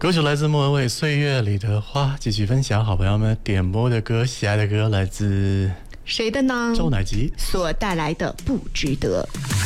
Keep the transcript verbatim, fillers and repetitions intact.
歌曲来自莫文蔚《岁月里的花》，继续分享好朋友们点播的歌，喜爱的歌来自谁的呢？ 周乃吉所带来的不值得。